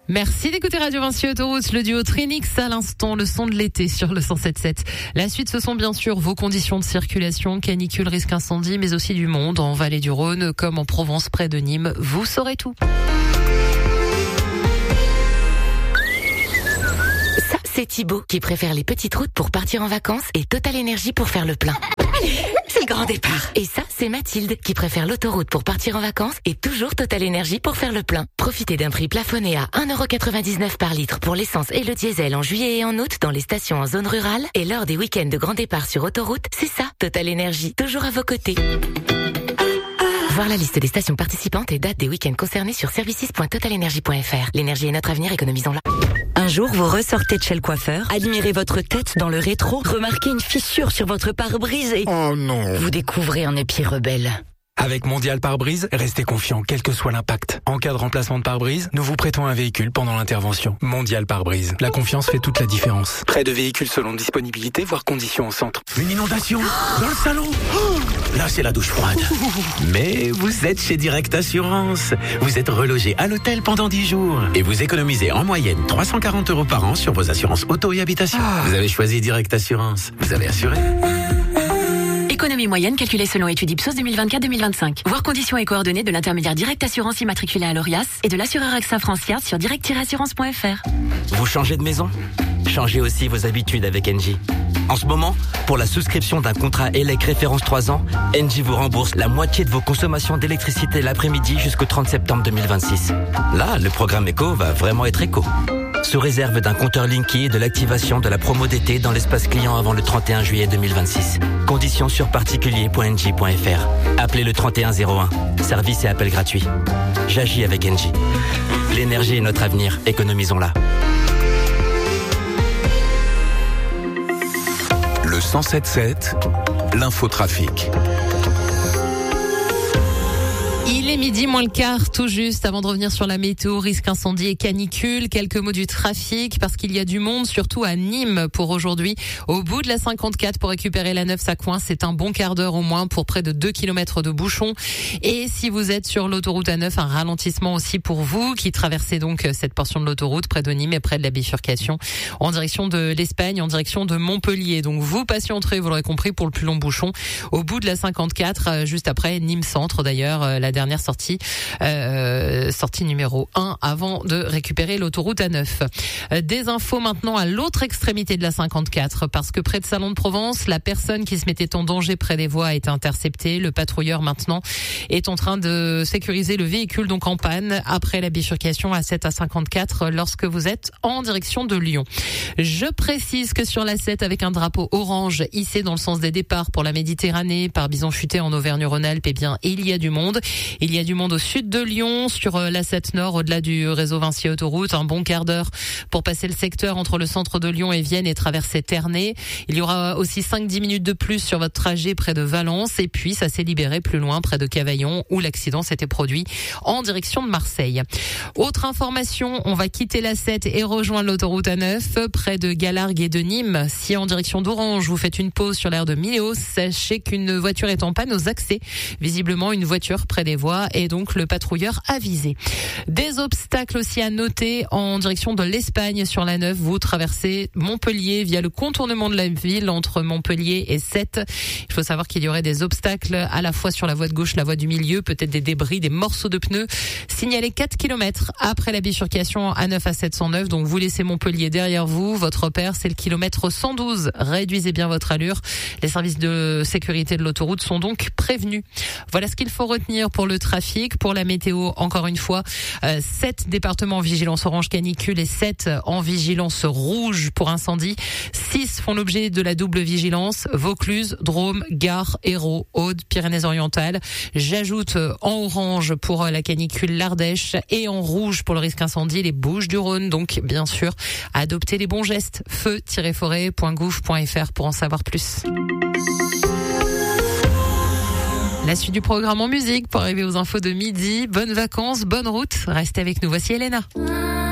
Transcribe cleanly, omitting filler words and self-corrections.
Merci d'écouter Radio Vinci Autoroute, le duo Trinix à l'instant, le son de l'été sur le 107.7. La suite, ce sont bien sûr vos conditions de circulation, canicule, risque incendie, mais aussi du monde en vallée du Rhône, comme en Provence près de Nîmes. Vous saurez tout. Ça, c'est Thibaut qui préfère les petites routes pour partir en vacances et Total Énergie pour faire le plein. C'est le grand départ. Et ça, c'est Mathilde qui préfère l'autoroute pour partir en vacances et toujours Total Énergie pour faire le plein. Profitez d'un prix plafonné à 1,99€ par litre pour l'essence et le diesel en juillet et en août dans les stations en zone rurale et lors des week-ends de grand départ sur autoroute. C'est ça, Total Énergie, toujours à vos côtés. Voir la liste des stations participantes et dates des week-ends concernés sur services.totalenergie.fr. L'énergie est notre avenir, économisons-la. Un jour, vous ressortez de chez le coiffeur, admirez votre tête dans le rétro, remarquez une fissure sur votre pare-brise et... Oh non! Vous découvrez un épi rebelle. Avec Mondial Pare-Brise, restez confiant quel que soit l'impact. En cas de remplacement de pare-brise, nous vous prêtons un véhicule pendant l'intervention. Mondial Pare-Brise. La confiance fait toute la différence. Prêt de véhicules selon disponibilité, voire conditions au centre. Une inondation dans le salon. Là, c'est la douche froide. Mais vous êtes chez Direct Assurance. Vous êtes relogé à l'hôtel pendant 10 jours. Et vous économisez en moyenne 340€ par an sur vos assurances auto et habitation. Vous avez choisi Direct Assurance. Vous avez assuré. Économie moyenne calculée selon étude Ipsos 2024-2025. Voir conditions et coordonnées de l'intermédiaire Direct Assurance immatriculé à l'ORIAS et de l'assureur AXA France sur direct-assurance.fr. Vous changez de maison ? Changez aussi vos habitudes avec Engie. En ce moment, pour la souscription d'un contrat ELEC référence 3 ans, Engie vous rembourse la moitié de vos consommations d'électricité l'après-midi jusqu'au 30 septembre 2026. Là, le programme éco va vraiment être éco. Sous réserve d'un compteur Linky et de l'activation de la promo d'été dans l'espace client avant le 31 juillet 2026. Conditions sur particulier.engie.fr. Appelez le 3101. Service et appel gratuit. J'agis avec Engie. L'énergie est notre avenir. Économisons-la. Le 107.7, l'infotrafic. Il est midi moins le quart, tout juste, avant de revenir sur la météo, risque incendie et canicule. Quelques mots du trafic, parce qu'il y a du monde, surtout à Nîmes pour aujourd'hui. Au bout de la 54 pour récupérer la 9, ça coince. C'est un bon quart d'heure au moins pour près de 2 km de bouchons. Et si vous êtes sur l'autoroute A9, un ralentissement aussi pour vous qui traversez donc cette portion de l'autoroute près de Nîmes et près de la bifurcation en direction de l'Espagne, en direction de Montpellier. Donc vous patienterez, vous l'aurez compris, pour le plus long bouchon. Au bout de la 54, juste après Nîmes Centre d'ailleurs, la dernière sortie numéro 1 avant de récupérer l'autoroute A9. Des infos maintenant à l'autre extrémité de la 54 parce que près de Salon de Provence, la personne qui se mettait en danger près des voies a été interceptée. Le patrouilleur maintenant est en train de sécuriser le véhicule donc en panne après la bifurcation à 7 à 54 lorsque vous êtes en direction de Lyon. Je précise que sur la 7 avec un drapeau orange hissé dans le sens des départs pour la Méditerranée par Bison-Futé en Auvergne-Rhône-Alpes, eh bien il y a du monde. Il y a du monde au sud de Lyon, sur la 7 Nord, au-delà du réseau Vinci Autoroute. Un bon quart d'heure pour passer le secteur entre le centre de Lyon et Vienne et traverser Ternay. Il y aura aussi 5-10 minutes de plus sur votre trajet près de Valence. Et puis, ça s'est libéré plus loin, près de Cavaillon, où l'accident s'était produit en direction de Marseille. Autre information, on va quitter la 7 et rejoindre l'autoroute A9, près de Galargues et de Nîmes. Si en direction d'Orange, vous faites une pause sur l'aire de Miléos, sachez qu'une voiture est en panne aux accès. Visiblement, une voiture près des voies et donc le patrouilleur avisé. Des obstacles aussi à noter en direction de l'Espagne sur la 9. Vous traversez Montpellier via le contournement de la ville entre Montpellier et Sète. Il faut savoir qu'il y aurait des obstacles à la fois sur la voie de gauche, la voie du milieu, peut-être des débris, des morceaux de pneus. Signalé 4 km après la bifurcation A9 à 709. Donc vous laissez Montpellier derrière vous. Votre repère, c'est le kilomètre 112. Réduisez bien votre allure. Les services de sécurité de l'autoroute sont donc prévenus. Voilà ce qu'il faut retenir pour le trafic. Pour la météo, encore une fois, 7 départements en vigilance orange canicule et 7 en vigilance rouge pour incendie. 6 font l'objet de la double vigilance. Vaucluse, Drôme, Gare, Hérault, Aude, Pyrénées-Orientales. J'ajoute en orange pour la canicule l'Ardèche et en rouge pour le risque incendie les Bouches-du-Rhône. Donc, bien sûr, adoptez les bons gestes. feu-forêt.gouv.fr pour en savoir plus. La suite du programme en musique pour arriver aux infos de midi. Bonnes vacances, bonne route. Restez avec nous. Voici Elena.